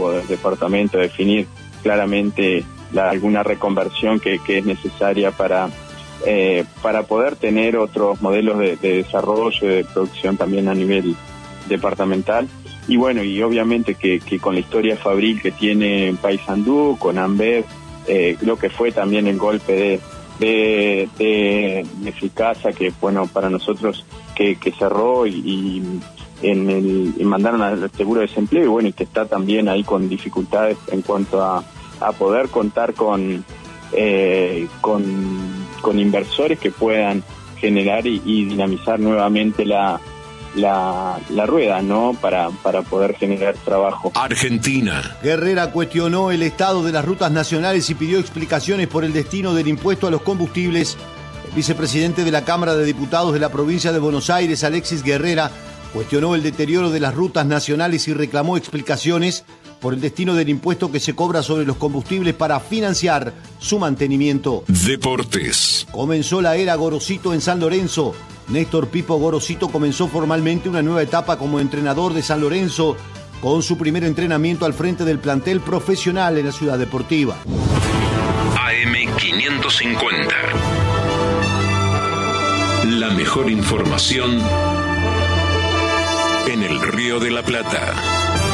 diálogo del departamento, definir claramente alguna reconversión que es necesaria para poder tener otros modelos de desarrollo, de producción también a nivel departamental. Y bueno, y obviamente que con la historia fabril que tiene Paysandú, con Ambev, creo que fue también el golpe de Ficasa, que bueno, para nosotros que cerró y mandaron al seguro de desempleo, y bueno, y que está también ahí con dificultades en cuanto a poder contar con inversores que puedan generar y dinamizar nuevamente la rueda, ¿no? Para poder generar trabajo. Argentina. Guerrera cuestionó el estado de las rutas nacionales y pidió explicaciones por el destino del impuesto a los combustibles. El vicepresidente de la Cámara de Diputados de la provincia de Buenos Aires, Alexis Guerrera, cuestionó el deterioro de las rutas nacionales y reclamó explicaciones por el destino del impuesto que se cobra sobre los combustibles para financiar su mantenimiento. Deportes. Comenzó la era Gorosito en San Lorenzo. Néstor Pipo Gorosito comenzó formalmente una nueva etapa como entrenador de San Lorenzo, con su primer entrenamiento al frente del plantel profesional en la ciudad deportiva. AM550. La mejor información en el Río de la Plata.